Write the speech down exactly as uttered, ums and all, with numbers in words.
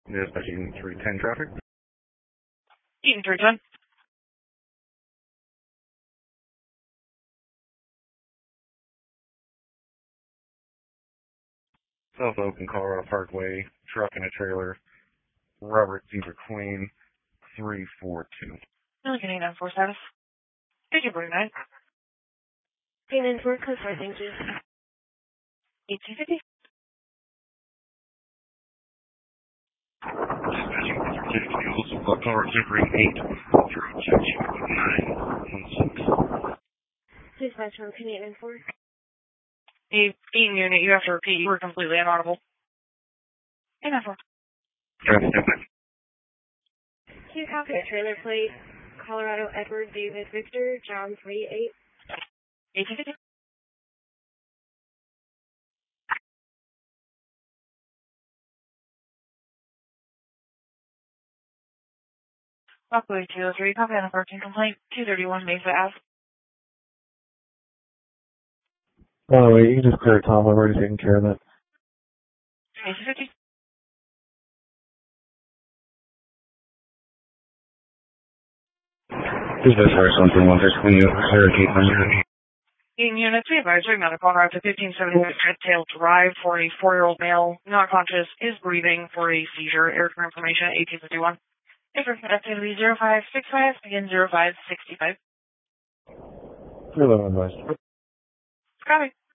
Dispatch Eaton three ten traffic. Eaton three ten. South Oakland, Colorado Parkway, truck and a trailer, Robert Zebra Queen, three four two. Milligan eight nine four status. Did you bring that? eight nine four, code four, thank you. eighteen fifty. Colorado Zebra eight zero six nine one six. Dispatch from eight nine four. The Eaton unit, you have to repeat. You were completely inaudible. eight nine four. Two copy, trailer plate, Colorado Edward David Victor, John three eight. eighteen fifty. Rockaway two oh three, copy on a parking complaint, two thirty-one Mesa Ave. Oh, wait, you can just clear it, Tom. I've already taken care of that. eighteen fifty. This is something one six when you clear a gate on your Eaton units, we advise right now to call route to fifteen seventy Treadtail Drive for a four-year-old male, not conscious, is breathing for a seizure. Air for information at eighteen fifty-one. Different activity zero five six five, again zero five six five. Hello, advice. Copy.